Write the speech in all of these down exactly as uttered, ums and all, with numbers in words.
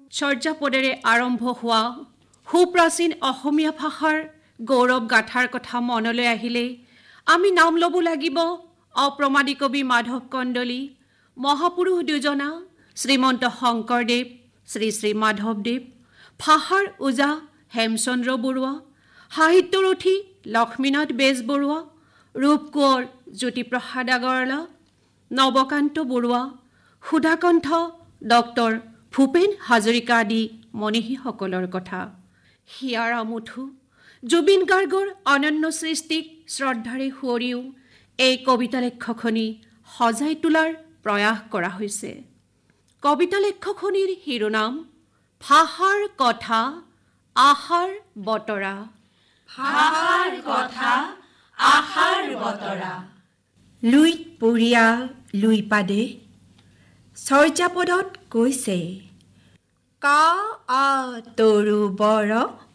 চৰ্যাপদেৰে আৰম্ভ হোৱা সুপ্ৰাচীন অসমীয়া ভাষাৰ গৌৰৱ গাথাৰ কথা মনলৈ আহিলে আমি নাম ল'ব লাগিব অপ্ৰমাদী কবি মাধৱ কন্দলী, মহাপুৰুষ দুজনা শ্ৰীমন্ত শংকৰদেৱ, শ্ৰী শ্ৰী মাধৱদেৱ, ভাষাৰ ওজা হেমচন্দ্ৰ বৰুৱা, সাহিত্যৰথী লক্ষ্মীনাথ বেজবৰুৱা, ৰূপকোঁৱৰ জ্যোতিপ্ৰসাদ আগৰৱালা, নৱকান্ত বৰুৱা, সুধাকণ্ঠ ডক্টৰ ভূপেন হাজৰিকা আদি মনীষীসকলৰ কথা। হিয়াৰ আমুঠু জুবিন গাৰ্গৰ অনন্য সৃষ্টিক শ্ৰদ্ধাৰে সুঁৱৰিও এই কবিতা লেখকখনি সজাই তোলাৰ প্ৰয়াস কৰা হৈছে। কবিতা লেখকখনিৰ শিৰোনাম ভাষাৰ কথা আশাৰ বতৰা। ভাষাৰ কথা আশাৰ বতৰা। লুইত পুৰীয়া লুইপাদে চৰ্যাপদত কৈছে, কা আ তৰু বৰ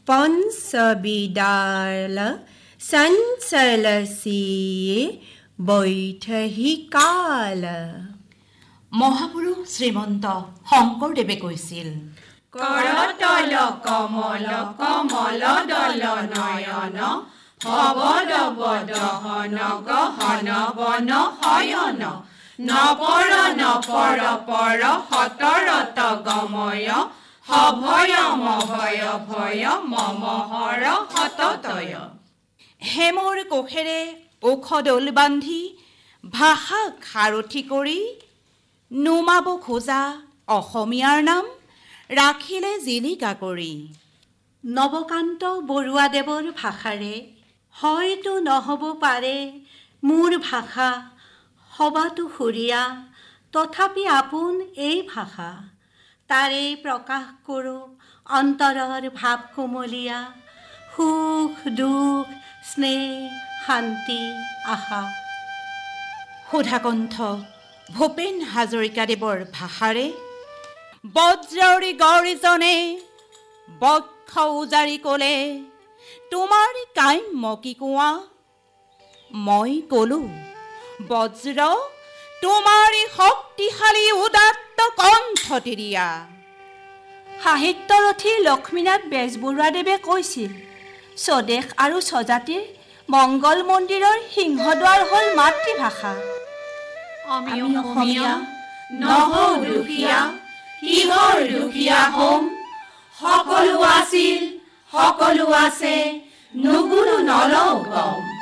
পঞ্চবিদাল চঞ্চল সিয়ে বৈঠহি কাল। মহাপুৰুষ শ্ৰীমন্ত শংকৰদেৱে কৈছিল, কৰতল কমল কমল দল নয়ন ভৱদৱ দহন গহন বন শয়ন নপৰ নপৰ পৰ সতৰত গময় সভয় মভয় ভয় মম হৰ সততয়। হেমৰ কোষেৰে ঔষধল বান্ধি ভাষাক সাৰথি কৰি নুমাব খোজা অসমীয়াৰ নাম ৰাখিলে জিলিকা কৰি। নৱকান্ত বৰুৱাদেৱৰ ভাষাৰে হয়তো নহ'ব পাৰে মোৰ ভাষা সবাতো সুৰীয়া, তথাপি আপোন এই ভাষা তাৰে প্ৰকাশ কৰোঁ অন্তৰৰ ভাৱ কোমলীয়া, সুখ দুখ স্নেহ শান্তি আশা। সুধাকণ্ঠ ভূপেন হাজৰিকাদেৱৰ ভাষাৰে বজ্ৰৰি গৰিজনে বক্ষ উজাৰি ক'লে তোমাৰ কাম্য কি কোৱা। মই ক'লো বজ্ৰ তোমাৰি শক্তিশালী উদাত্ত কণ্ঠ তিৰিয়া। সাহিত্যৰথী লক্ষ্মীনাথ বেজবৰুৱাদেৱে কৈছিল, স্বদেশ আৰু স্বজাতিৰ মংগল মন্দিৰৰ সিংহদ্বাৰ হ'ল মাতৃভাষা। আমি অসমীয়া নহওঁ দুখীয়া, কিহৰ দুখীয়া হ'ম। সকলো আছিল সকলো আছে নুগুণো নলওঁ গম।